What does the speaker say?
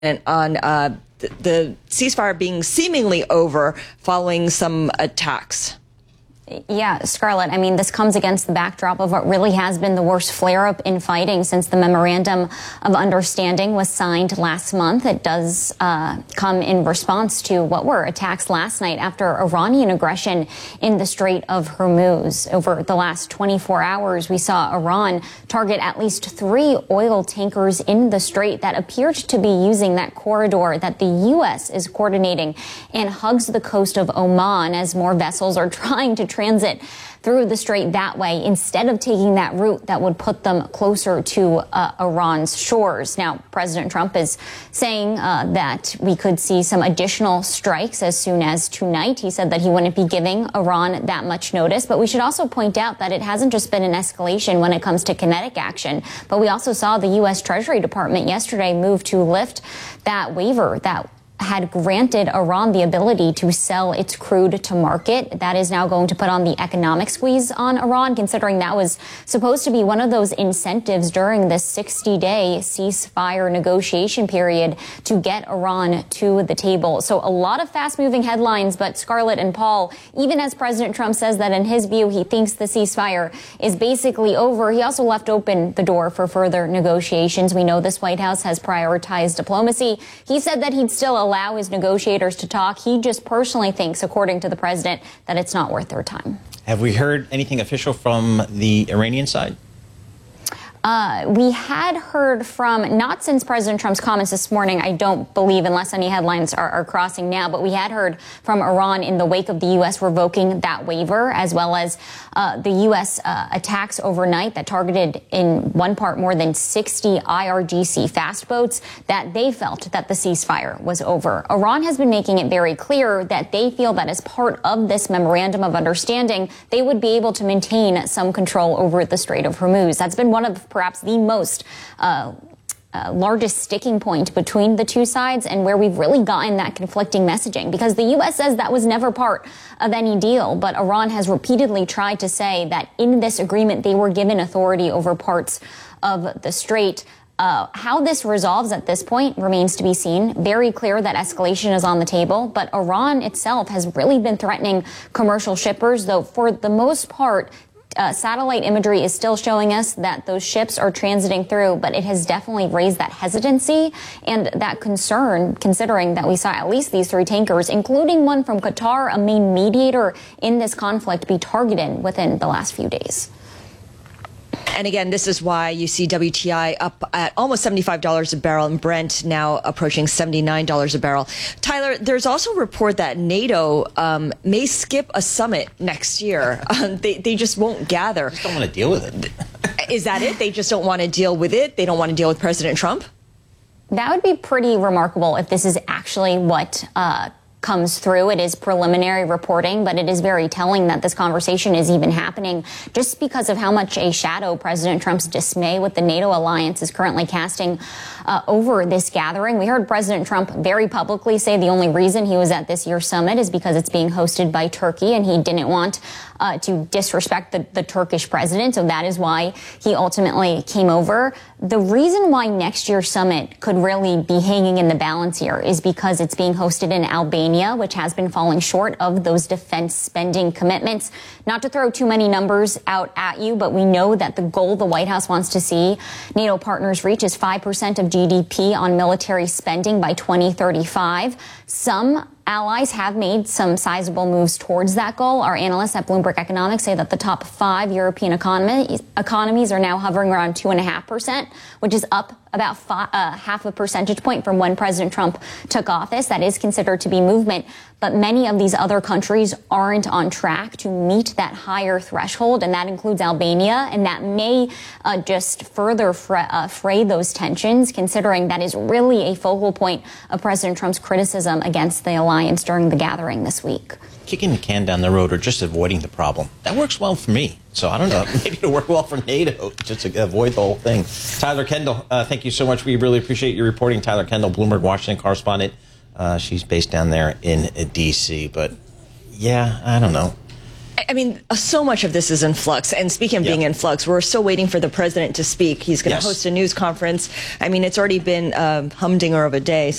on the ceasefire being seemingly over following some attacks. Yeah, Scarlett, I mean, this comes against the backdrop of what really has been the worst flare-up in fighting since the Memorandum of Understanding was signed last month. It does come in response to what were attacks last night after Iranian aggression in the Strait of Hormuz. Over the last 24 hours, we saw Iran target at least 3 oil tankers in the strait that appeared to be using that corridor that the U.S. is coordinating and hugs the coast of Oman as more vessels are trying to transit through the strait that way instead of taking that route that would put them closer to Iran's shores. Now, President Trump is saying that we could see some additional strikes as soon as tonight. He said that he wouldn't be giving Iran that much notice. But we should also point out that it hasn't just been an escalation when it comes to kinetic action. But we also saw the U.S. Treasury Department yesterday move to lift that waiver that had granted Iran the ability to sell its crude to market. That is now going to put on the economic squeeze on Iran, considering that was supposed to be one of those incentives during this 60-day ceasefire negotiation period to get Iran to the table. So a lot of fast-moving headlines, but Scarlett and Paul, even as President Trump says that in his view he thinks the ceasefire is basically over, he also left open the door for further negotiations. We know this White House has prioritized diplomacy. He said that he'd still allow his negotiators to talk. He just personally thinks, according to the president, that it's not worth their time. Have we heard anything official from the Iranian side? We had heard from, not since President Trump's comments this morning, I don't believe, unless any headlines are crossing now, but we had heard from Iran in the wake of the U.S. revoking that waiver, as well as the U.S. attacks overnight that targeted in one part more than 60 IRGC fast boats, that they felt that the ceasefire was over. Iran has been making it very clear that they feel that as part of this memorandum of understanding, they would be able to maintain some control over the Strait of Hormuz. That's been one of perhaps the most largest sticking point between the two sides and where we've really gotten that conflicting messaging, because the U.S. says that was never part of any deal. But Iran has repeatedly tried to say that in this agreement, they were given authority over parts of the strait. How this resolves at this point remains to be seen. Very clear that escalation is on the table, but Iran itself has really been threatening commercial shippers, though for the most part, satellite imagery is still showing us that those ships are transiting through, but it has definitely raised that hesitancy and that concern, considering that we saw at least these 3 tankers, including one from Qatar, a main mediator in this conflict, be targeted within the last few days. And again, this is why you see WTI up at almost $75 a barrel and Brent now approaching $79 a barrel. Tyler, there's also a report that NATO may skip a summit next year. They just won't gather. They just don't want to deal with it. Is that it? They just don't want to deal with it? They don't want to deal with President Trump? That would be pretty remarkable if this is actually what comes through. It is preliminary reporting, but it is very telling that this conversation is even happening just because of how much a shadow President Trump's dismay with the NATO alliance is currently casting over this gathering. We heard President Trump very publicly say the only reason he was at this year's summit is because it's being hosted by Turkey, and he didn't want to disrespect the Turkish president. So that is why he ultimately came over. The reason why next year's summit could really be hanging in the balance here is because it's being hosted in Albania, which has been falling short of those defense spending commitments. Not to throw too many numbers out at you, but we know that the goal the White House wants to see NATO partners reach is 5% of GDP on military spending by 2035. Some allies have made some sizable moves towards that goal. Our analysts at Bloomberg Economics say that the top 5 European economies are now hovering around 2.5%, which is up about half a percentage point from when President Trump took office. That is considered to be movement. But many of these other countries aren't on track to meet that higher threshold, and that includes Albania, and that may just further fray those tensions, considering that is really a focal point of President Trump's criticism against the alliance during the gathering this week. Kicking the can down the road or just avoiding the problem, that works well for me. So I don't know, maybe it'll work well for NATO just to avoid the whole thing. Tyler Kendall, thank you so much. We really appreciate your reporting. Tyler Kendall, Bloomberg Washington correspondent. She's based down there in D.C. But, yeah, I don't know. I mean, so much of this is in flux. And speaking of being in flux, we're still waiting for the president to speak. He's going to host a news conference. I mean, it's already been a humdinger of a day.